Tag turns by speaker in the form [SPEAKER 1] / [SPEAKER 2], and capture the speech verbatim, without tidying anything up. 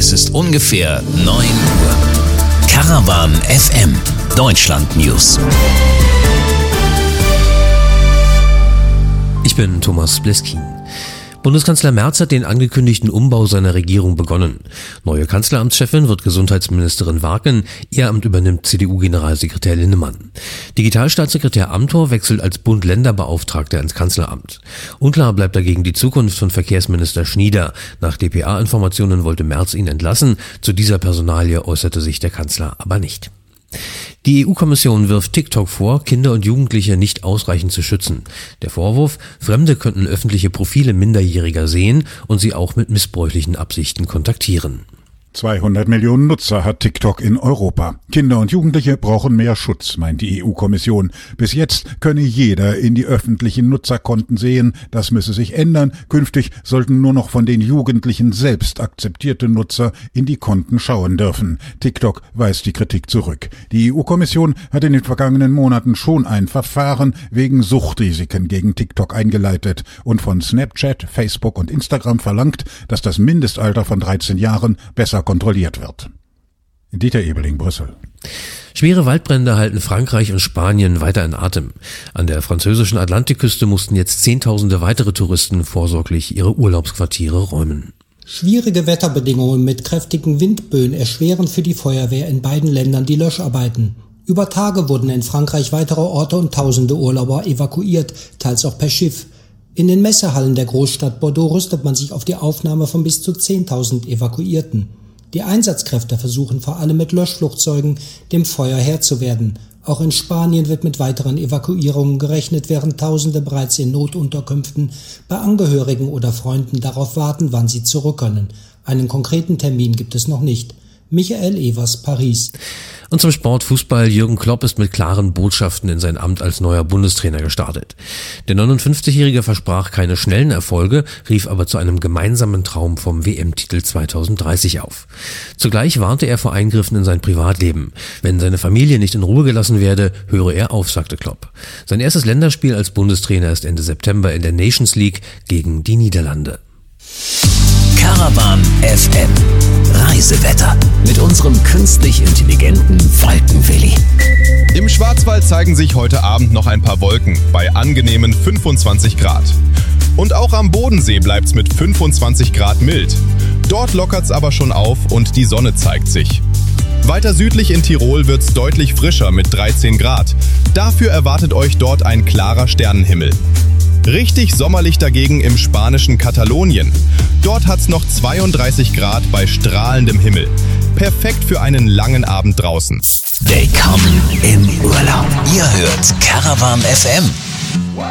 [SPEAKER 1] Es ist ungefähr neun Uhr. Caravan F M, Deutschland News.
[SPEAKER 2] Ich bin Thomas Bleskin. Bundeskanzler Merz hat den angekündigten Umbau seiner Regierung begonnen. Neue Kanzleramtschefin wird Gesundheitsministerin Warken, ihr Amt übernimmt C D U-Generalsekretär Linnemann. Digitalstaatssekretär Amthor wechselt als Bund-Länder-Beauftragter ins Kanzleramt. Unklar bleibt dagegen die Zukunft von Verkehrsminister Schnieder. Nach D P A-Informationen wollte Merz ihn entlassen, zu dieser Personalie äußerte sich der Kanzler aber nicht. Die E U-Kommission wirft TikTok vor, Kinder und Jugendliche nicht ausreichend zu schützen. Der Vorwurf, Fremde könnten öffentliche Profile Minderjähriger sehen und sie auch mit missbräuchlichen Absichten kontaktieren.
[SPEAKER 3] zweihundert Millionen Nutzer hat TikTok in Europa. Kinder und Jugendliche brauchen mehr Schutz, meint die E U-Kommission. Bis jetzt könne jeder in die öffentlichen Nutzerkonten sehen. Das müsse sich ändern. Künftig sollten nur noch von den Jugendlichen selbst akzeptierte Nutzer in die Konten schauen dürfen. TikTok weist die Kritik zurück. Die E U-Kommission hat in den vergangenen Monaten schon ein Verfahren wegen Suchtrisiken gegen TikTok eingeleitet und von Snapchat, Facebook und Instagram verlangt, dass das Mindestalter von dreizehn Jahren besser kontrolliert wird. Dieter Ebeling, Brüssel.
[SPEAKER 2] Schwere Waldbrände halten Frankreich und Spanien weiter in Atem. An der französischen Atlantikküste mussten jetzt Zehntausende weitere Touristen vorsorglich ihre Urlaubsquartiere räumen.
[SPEAKER 4] Schwierige Wetterbedingungen mit kräftigen Windböen erschweren für die Feuerwehr in beiden Ländern die Löscharbeiten. Über Tage wurden in Frankreich weitere Orte und tausende Urlauber evakuiert, teils auch per Schiff. In den Messehallen der Großstadt Bordeaux rüstet man sich auf die Aufnahme von bis zu zehntausend Evakuierten. Die Einsatzkräfte versuchen vor allem mit Löschflugzeugen dem Feuer Herr zu werden. Auch in Spanien wird mit weiteren Evakuierungen gerechnet, während Tausende bereits in Notunterkünften bei Angehörigen oder Freunden darauf warten, wann sie zurück können. Einen konkreten Termin gibt es noch nicht. Michael Evers, Paris.
[SPEAKER 2] Und zum Sport Fußball. Jürgen Klopp ist mit klaren Botschaften in sein Amt als neuer Bundestrainer gestartet. Der neunundfünfzigjährige versprach keine schnellen Erfolge, rief aber zu einem gemeinsamen Traum vom W M-Titel zweitausenddreißig auf. Zugleich warnte er vor Eingriffen in sein Privatleben. Wenn seine Familie nicht in Ruhe gelassen werde, höre er auf, sagte Klopp. Sein erstes Länderspiel als Bundestrainer ist Ende September in der Nations League gegen die Niederlande.
[SPEAKER 1] Caravan F M. Reisewetter mit unserem künstlich intelligenten Wolkenwilli.
[SPEAKER 5] Im Schwarzwald zeigen sich heute Abend noch ein paar Wolken bei angenehmen fünfundzwanzig Grad. Und auch am Bodensee bleibt's mit fünfundzwanzig Grad mild. Dort lockert's aber schon auf und die Sonne zeigt sich. Weiter südlich in Tirol wird's deutlich frischer mit dreizehn Grad. Dafür erwartet euch dort ein klarer Sternenhimmel. Richtig sommerlich dagegen im spanischen Katalonien. Dort hat's noch zweiunddreißig Grad bei strahlendem Himmel. Perfekt für einen langen Abend draußen.
[SPEAKER 1] Willkommen im Urlaub. Ihr hört Caravan F M.